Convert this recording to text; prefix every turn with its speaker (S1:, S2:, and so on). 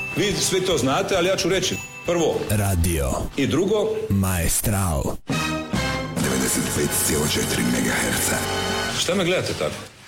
S1: Vi svi to znate, ali ja ću reći. Prvo,
S2: radio.
S1: I drugo,
S2: Maestral.
S3: 95,4 MHz.
S1: Šta me gledate tako?